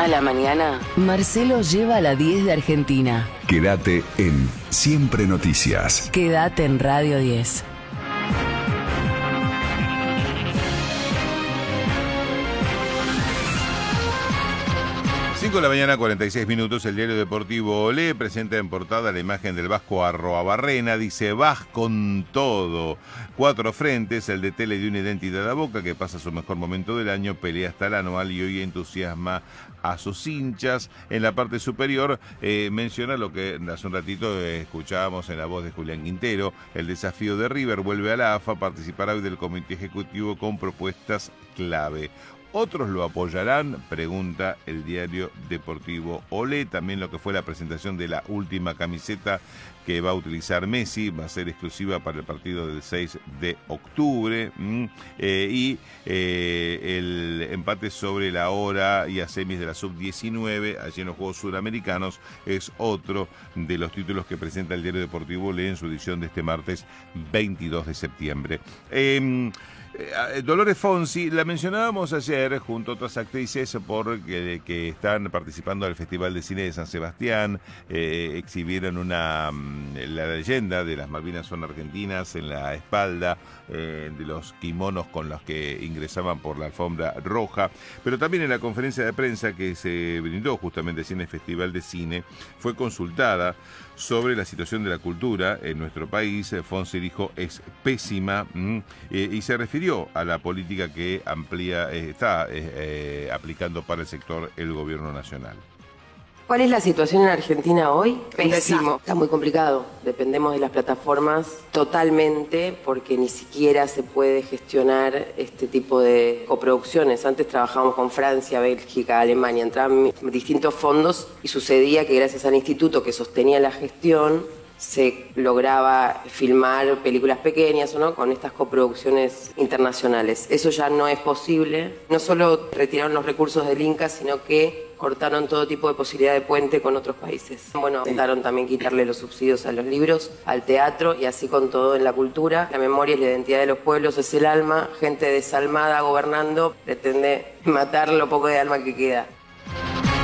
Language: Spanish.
A la mañana, Marcelo lleva a la 10 de Argentina. Quédate en Siempre Noticias. Quédate en Radio 10. 5 de la mañana, 46 minutos, el diario deportivo Olé presenta en portada la imagen del vasco Arroabarrena, dice: vas con todo. 4 frentes, el DT le dio una identidad a Boca, que pasa su mejor momento del año, pelea hasta el anual y hoy entusiasma a sus hinchas. En la parte superior menciona lo que hace un ratito escuchábamos en la voz de Julián Quintero: el desafío de River vuelve a la AFA, participará hoy del comité ejecutivo con propuestas clave. ¿Otros lo apoyarán?, pregunta el diario deportivo Olé. También lo que fue la presentación de la última camiseta que va a utilizar Messi, va a ser exclusiva para el partido del 6 de octubre. Y el empate sobre la hora y a semis de la sub-19, allí en los Juegos Sudamericanos, es otro de los títulos que presenta el diario deportivo Olé en su edición de este martes 22 de septiembre. Dolores Fonsi, la mencionábamos ayer junto a otras actrices que están participando del Festival de Cine de San Sebastián. Exhibieron la leyenda de las Malvinas son argentinas en la espalda, de los kimonos con los que ingresaban por la alfombra roja. Pero también en la conferencia de prensa que se brindó justamente en el Festival de Cine, fue consultada sobre la situación de la cultura en nuestro país. Fonsi dijo: es pésima, y se refirió a la política que está aplicando para el sector el gobierno nacional. ¿Cuál es la situación en Argentina hoy? Pésimo. Está muy complicado. Dependemos de las plataformas totalmente, porque ni siquiera se puede gestionar este tipo de coproducciones. Antes trabajábamos con Francia, Bélgica, Alemania, entraban distintos fondos y sucedía que gracias al instituto que sostenía la gestión se lograba filmar películas pequeñas, ¿no?, con estas coproducciones internacionales. Eso ya no es posible. No solo retiraron los recursos del Inca, sino que cortaron todo tipo de posibilidad de puente con otros países. Bueno, intentaron también quitarle los subsidios a los libros, al teatro y así con todo en la cultura. La memoria es la identidad de los pueblos, es el alma. Gente desalmada gobernando pretende matar lo poco de alma que queda.